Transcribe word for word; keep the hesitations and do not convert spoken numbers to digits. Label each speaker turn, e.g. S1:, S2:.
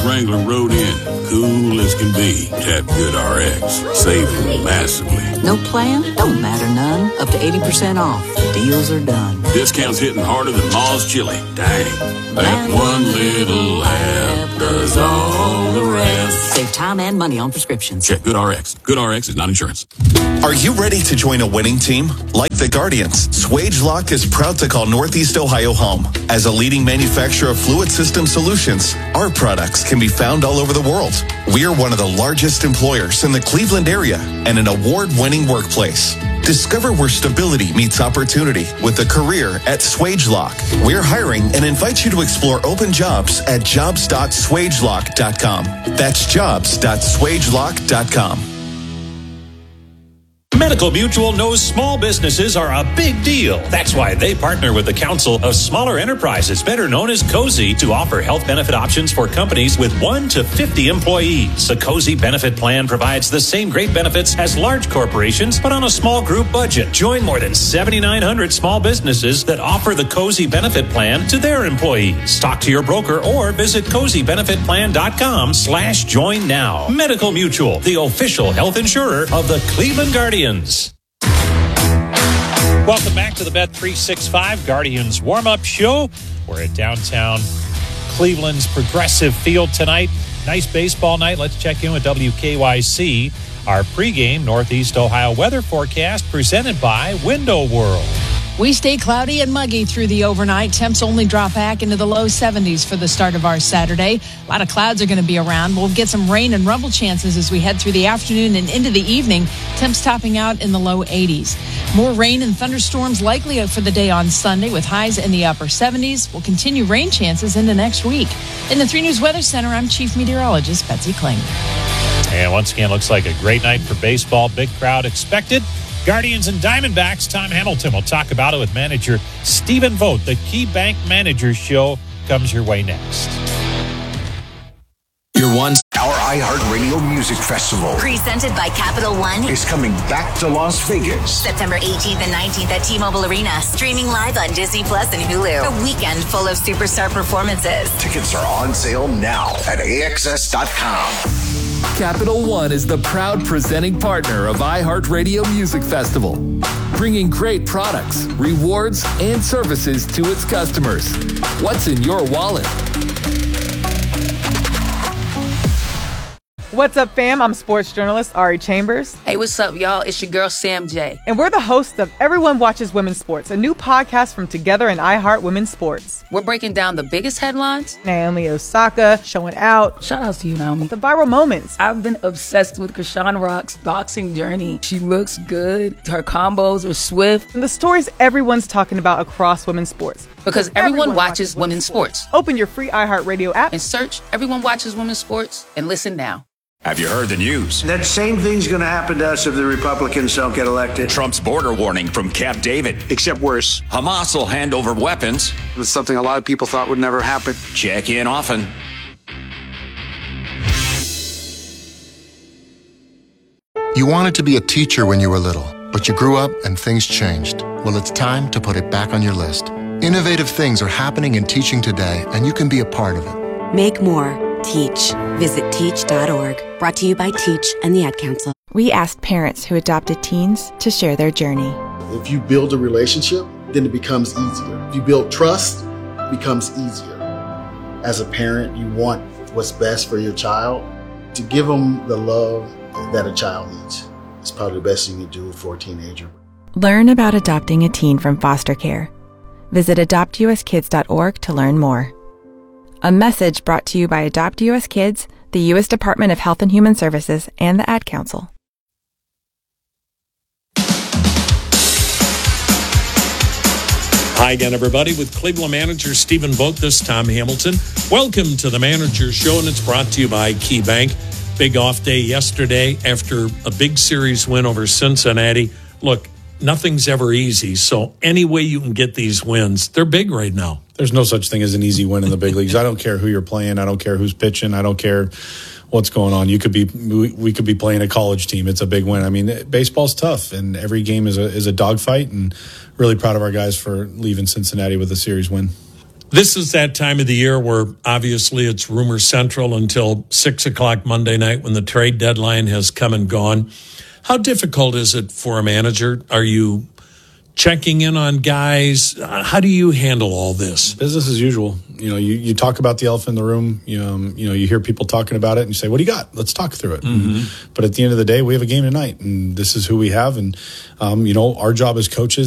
S1: Wrangler rode in, cool as can be. Tap Good R X, saving massively.
S2: No plan? Don't matter none. Up to eighty percent off. Deals are done.
S1: Discounts hitting harder than Ma's chili. Dang. That one little laugh does all the rest.
S2: Save time and money on prescriptions.
S1: Check Good R X. Good R X is not insurance.
S3: Are you ready to join a winning team? Like the Guardians, SwageLock is proud to call Northeast Ohio home. As a leading manufacturer of fluid system solutions, our products can be found all over the world. We are one of the largest employers in the Cleveland area and an award-winning workplace. Discover where stability meets opportunity with a career at SwageLock. We're hiring and invite you to explore open jobs at jobs dot swagelock dot com. That's jobs dot swagelock dot com.
S4: Medical Mutual knows small businesses are a big deal. That's why they partner with the Council of Smaller Enterprises, better known as COSI, to offer health benefit options for companies with one to fifty employees. The COSI benefit plan provides the same great benefits as large corporations, but on a small group budget. Join more than seventy-nine hundred small businesses that offer the COSI benefit plan to their employees. Talk to your broker or visit cozy benefit plan dot com slash join now. Medical Mutual, the official health insurer of the Cleveland Guardians. Welcome back to the Bet three sixty-five Guardians warm-up show. We're at downtown Cleveland's Progressive Field tonight. Nice baseball night. Let's check in with W K Y C. Our pregame Northeast Ohio weather forecast presented by Window World.
S5: We stay cloudy and muggy through the overnight. Temps only drop back into the low seventies for the start of our Saturday. A lot of clouds are going to be around. We'll get some rain and rumble chances as we head through the afternoon and into the evening. Temps topping out in the low eighties. More rain and thunderstorms likely for the day on Sunday with highs in the upper seventies. We'll continue rain chances into next week. In the three News Weather Center, I'm Chief Meteorologist Betsy Kling.
S4: And once again, looks like a great night for baseball. Big crowd expected. Guardians and Diamondbacks, Tom Hamilton will talk about it with manager Stephen Vogt. The Key Bank Managers Show comes your way next.
S6: Your one our iHeartRadio Music Festival,
S7: presented by Capital One,
S6: is coming back to Las Vegas.
S7: September eighteenth and nineteenth at T-Mobile Arena. Streaming live on Disney Plus and Hulu. A weekend full of superstar performances.
S6: Tickets are on sale now at A X S dot com.
S8: Capital One is the proud presenting partner of iHeartRadio Music Festival, bringing great products, rewards, and services to its customers. What's in your wallet?
S9: What's up, fam? I'm sports journalist Ari Chambers.
S10: Hey, what's up, y'all? It's your girl, Sam J.
S9: And we're the hosts of Everyone Watches Women's Sports, a new podcast from Together and iHeart Women's Sports.
S10: We're breaking down the biggest headlines.
S9: Naomi Osaka showing out.
S10: Shout out to you, Naomi.
S9: The viral moments.
S10: I've been obsessed with Krishan Rock's boxing journey. She looks good. Her combos are swift.
S9: And the stories everyone's talking about across women's sports.
S10: Because everyone, everyone watches, watches women's sports. sports.
S9: Open your free iHeartRadio app
S10: and search Everyone Watches Women's Sports and listen now.
S11: Have you heard the news?
S12: That same thing's going to happen to us if the Republicans don't get elected.
S11: Trump's border warning from Camp David.
S12: Except worse.
S11: Hamas will hand over weapons.
S12: It's something a lot of people thought would never happen.
S11: Check in often.
S13: You wanted to be a teacher when you were little, but you grew up and things changed. Well, it's time to put it back on your list. Innovative things are happening in teaching today, and you can be a part of it.
S14: Make more. Teach. Visit teach dot org. Brought to you by Teach and the Ad Council.
S15: We asked parents who adopted teens to share their journey.
S16: If you build a relationship, then it becomes easier. If you build trust, it becomes easier. As a parent, you want what's best for your child. To give them the love that a child needs is probably the best thing you can do for a teenager.
S15: Learn about adopting a teen from foster care. Visit adopt u s kids dot org to learn more. A message brought to you by Adopt U S Kids, the U S Department of Health and Human Services, and the Ad Council.
S4: Hi again, everybody. With Cleveland manager Stephen Vogt, this is Tom Hamilton. Welcome to the Manager Show, and it's brought to you by Key Bank. Big off day yesterday after a big series win over Cincinnati. Look, nothing's ever easy, so any way you can get these wins, they're big right now.
S17: There's no such thing as an easy win in the big leagues. I don't care who you're playing. I don't care who's pitching. I don't care what's going on. You could be, we, we could be playing a college team. It's a big win. I mean, baseball's tough, and every game is a is a dogfight. And really proud of our guys for leaving Cincinnati with a series win.
S18: This is that time of the year where obviously it's rumor central until six o'clock Monday night when the trade deadline has come and gone. How difficult is it for a manager? Are you checking in on guys? How do you handle all this?
S17: Business as usual. You know, you, you talk about the elephant in the room. You, um, you know, you hear people talking about it and you say, what do you got? Let's talk through it. Mm-hmm. But at the end of the day, we have a game tonight and this is who we have. And, um, you know, our job as coaches